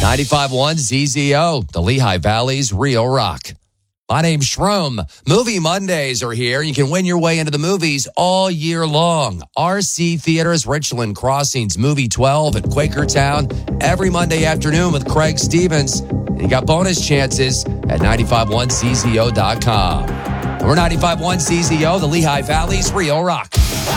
95.1 ZZO, the Lehigh Valley's Real Rock. My name's Shroom. Movie Mondays are here. You can win your way into the movies all year long. RC Theaters, Richland Crossings, Movie 12 at Quakertown every Monday afternoon with Craig Stevens. And you got bonus chances at 951czo.com. We're 95.1 CZO, the Lehigh Valley's Real Rock.